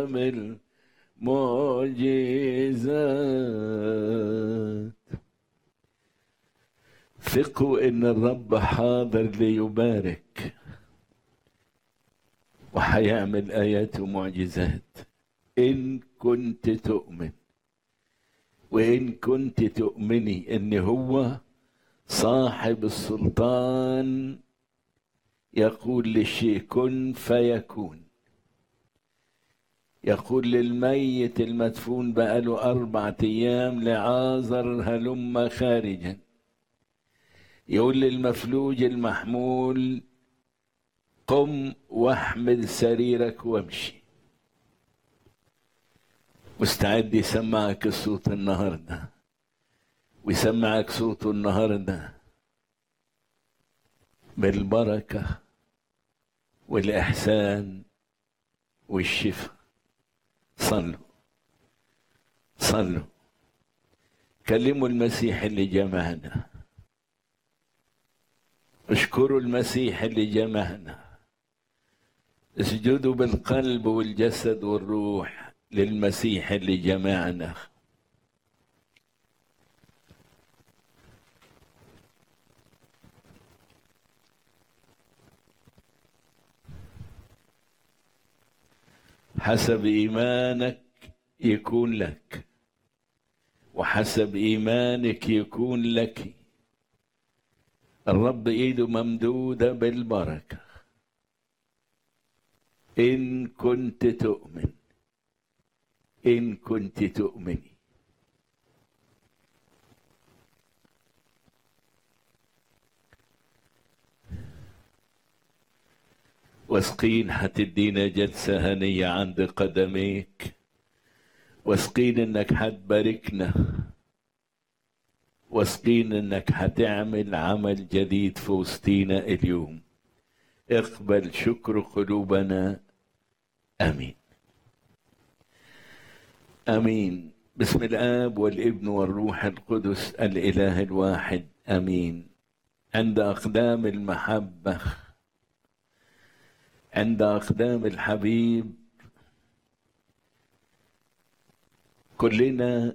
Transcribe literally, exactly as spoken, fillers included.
يعمل معجزات. ثقوا ان الرب حاضر ليبارك، وحيعمل ايات ومعجزات ان كنت تؤمن، وان كنت تؤمني ان هو صاحب السلطان يقول للشيء كن فيكون. يقول للميت المدفون بقاله أربعة أيام لعازر هلم خارجا. يقول للمفلوج المحمول قم واحمل سريرك وامشي. مستعد يسمعك الصوت النهارده، ويسمعك صوته النهارده بالبركة والإحسان والشفاء. صلوا صلوا، كلموا المسيح اللي جمعنا، اشكروا المسيح اللي جمعنا، اسجدوا بالقلب والجسد والروح للمسيح اللي جمعنا. حسب إيمانك يكون لك، وحسب إيمانك يكون لك. الرب إيده ممدودة بالبركة إن كنت تؤمن، إن كنت تؤمني. واثقين هتدينا جلسة هنية عند قدميك، واثقين انك هتباركنا، واثقين انك هتعمل عمل جديد في وسطينا اليوم. اقبل شكر قلوبنا. امين امين. بسم الاب والابن والروح القدس الاله الواحد. امين. عند اقدام المحبه، عند اقدام الحبيب، كلنا